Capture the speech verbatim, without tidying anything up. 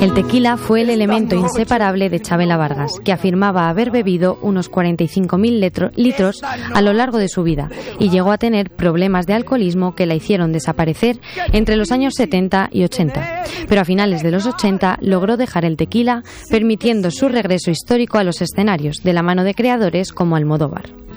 El tequila fue el elemento inseparable de Chabela Vargas, que afirmaba haber bebido unos cuarenta y cinco mil litros a lo largo de su vida y llegó a tener problemas de alcoholismo que la hicieron desaparecer entre los años setenta y ochenta. Pero a finales de los ochenta logró dejar el tequila, permitiendo su regreso histórico a los escenarios de la mano de creadores como Almodóvar.